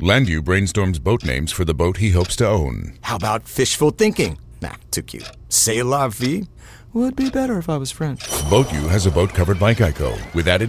Landu brainstorms boat names for the boat he hopes to own. How about fishful thinking? Nah, too cute. C'est la vie? Would be better if I was French. Boat U has a boat covered by Geico with added